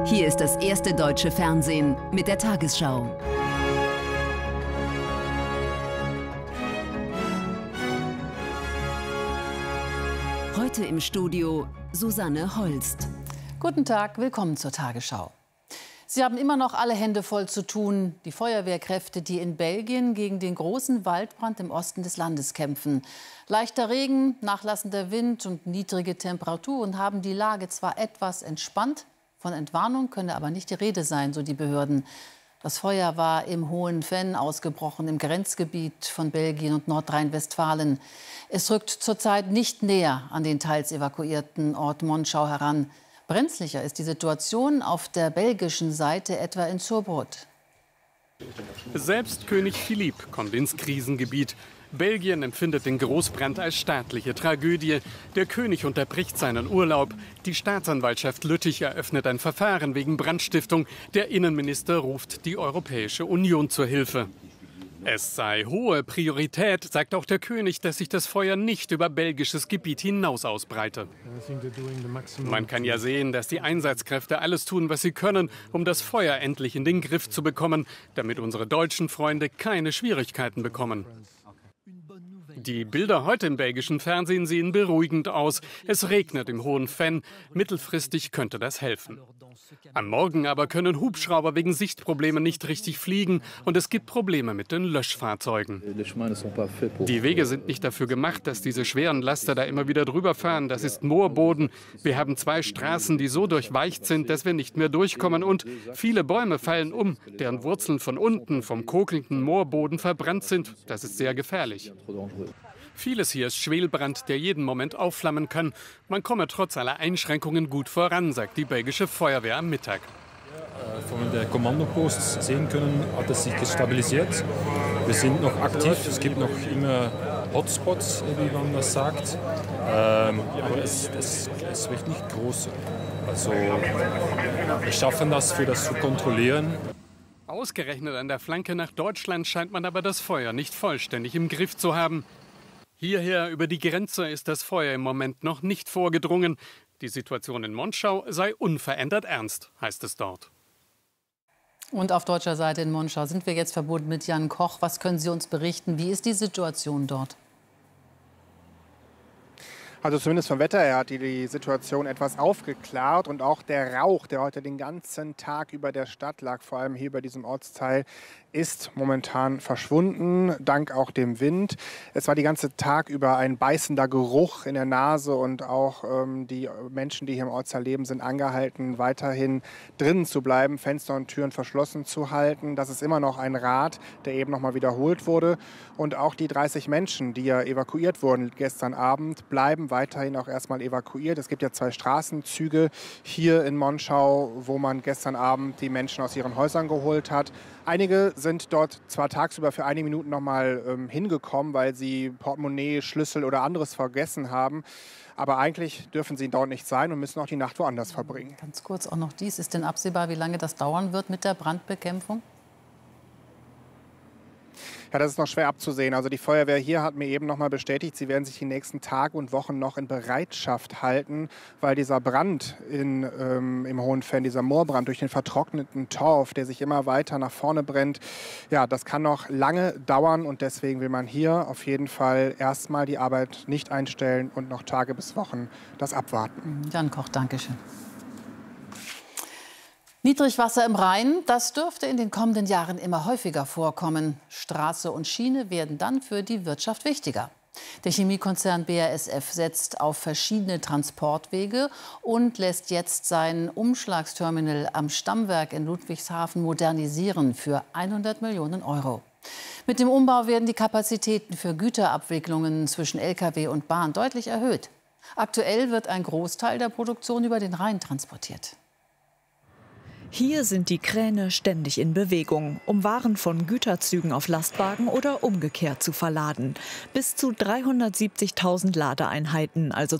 Hier ist das erste deutsche Fernsehen mit der Tagesschau. Heute im Studio Susanne Holst. Guten Tag, willkommen zur Tagesschau. Sie haben immer noch alle Hände voll zu tun. Die Feuerwehrkräfte, die in Belgien gegen den großen Waldbrand im Osten des Landes kämpfen. Leichter Regen, nachlassender Wind und niedrige Temperaturen haben die Lage zwar etwas entspannt, von Entwarnung könne aber nicht die Rede sein, so die Behörden. Das Feuer war im Hohen Venn ausgebrochen, im Grenzgebiet von Belgien und Nordrhein-Westfalen. Es rückt zurzeit nicht näher an den teils evakuierten Ort Monschau heran. Brenzlicher ist die Situation auf der belgischen Seite, etwa in Surbrot. Selbst König Philippe kommt ins Krisengebiet. Belgien empfindet den Großbrand als staatliche Tragödie. Der König unterbricht seinen Urlaub. Die Staatsanwaltschaft Lüttich eröffnet ein Verfahren wegen Brandstiftung. Der Innenminister ruft die Europäische Union zur Hilfe. Es sei hohe Priorität, sagt auch der König, dass sich das Feuer nicht über belgisches Gebiet hinaus ausbreite. Man kann ja sehen, dass die Einsatzkräfte alles tun, was sie können, um das Feuer endlich in den Griff zu bekommen, damit unsere deutschen Freunde keine Schwierigkeiten bekommen. Die Bilder heute im belgischen Fernsehen sehen beruhigend aus. Es regnet im Hohen Venn. Mittelfristig könnte das helfen. Am Morgen aber können Hubschrauber wegen Sichtproblemen nicht richtig fliegen und es gibt Probleme mit den Löschfahrzeugen. Die Wege sind nicht dafür gemacht, dass diese schweren Laster da immer wieder drüber fahren. Das ist Moorboden. Wir haben 2 Straßen, die so durchweicht sind, dass wir nicht mehr durchkommen und viele Bäume fallen um, deren Wurzeln von unten vom kokelnden Moorboden verbrannt sind. Das ist sehr gefährlich. Vieles hier ist Schwelbrand, der jeden Moment aufflammen kann. Man komme trotz aller Einschränkungen gut voran, sagt die belgische Feuerwehr am Mittag. Von der Kommandopost sehen können, hat es sich gestabilisiert. Wir sind noch aktiv, es gibt noch immer Hotspots, wie man das sagt. Aber es wird nicht groß. Also wir schaffen das, für das zu kontrollieren. Ausgerechnet an der Flanke nach Deutschland scheint man aber das Feuer nicht vollständig im Griff zu haben. Hierher über die Grenze ist das Feuer im Moment noch nicht vorgedrungen. Die Situation in Monschau sei unverändert ernst, heißt es dort. Und auf deutscher Seite in Monschau sind wir jetzt verbunden mit Jan Koch. Was können Sie uns berichten? Wie ist die Situation dort? Also zumindest vom Wetter her hat die Situation etwas aufgeklärt und auch der Rauch, der heute den ganzen Tag über der Stadt lag, vor allem hier über diesem Ortsteil, ist momentan verschwunden, dank auch dem Wind. Es war die ganze Tag über ein beißender Geruch in der Nase und auch die Menschen, die hier im Ortsteil leben, sind angehalten, weiterhin drinnen zu bleiben, Fenster und Türen verschlossen zu halten. Das ist immer noch ein Rat, der eben noch mal wiederholt wurde. Und auch die 30 Menschen, die ja evakuiert wurden gestern Abend, bleiben weiterhin auch erstmal evakuiert. Es gibt ja 2 Straßenzüge hier in Monschau, wo man gestern Abend die Menschen aus ihren Häusern geholt hat. Einige sind dort zwar tagsüber für einige Minuten noch mal hingekommen, weil sie Portemonnaie, Schlüssel oder anderes vergessen haben. Aber eigentlich dürfen sie dort nicht sein und müssen auch die Nacht woanders verbringen. Ganz kurz auch noch dies. Ist denn absehbar, wie lange das dauern wird mit der Brandbekämpfung? Ja, das ist noch schwer abzusehen. Also die Feuerwehr hier hat mir eben noch mal bestätigt, sie werden sich die nächsten Tage und Wochen noch in Bereitschaft halten, weil dieser Brand im Hohen Venn, dieser Moorbrand durch den vertrockneten Torf, der sich immer weiter nach vorne brennt, ja, das kann noch lange dauern und deswegen will man hier auf jeden Fall erstmal die Arbeit nicht einstellen und noch Tage bis Wochen das abwarten. Jan Koch, danke schön. Niedrigwasser im Rhein, das dürfte in den kommenden Jahren immer häufiger vorkommen. Straße und Schiene werden dann für die Wirtschaft wichtiger. Der Chemiekonzern BASF setzt auf verschiedene Transportwege und lässt jetzt sein Umschlagsterminal am Stammwerk in Ludwigshafen modernisieren für 100 Millionen Euro. Mit dem Umbau werden die Kapazitäten für Güterabwicklungen zwischen Lkw und Bahn deutlich erhöht. Aktuell wird ein Großteil der Produktion über den Rhein transportiert. Hier sind die Kräne ständig in Bewegung, um Waren von Güterzügen auf Lastwagen oder umgekehrt zu verladen. Bis zu 370.000 Ladeeinheiten, also